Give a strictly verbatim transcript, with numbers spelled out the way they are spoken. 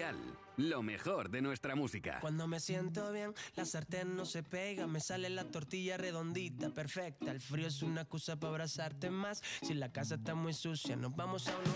Mundial, lo mejor de nuestra música. Cuando me siento bien, la sartén no se pega, me sale la tortilla redondita, perfecta. El frío es una excusa para abrazarte más. Si la casa está muy sucia, nos vamos a un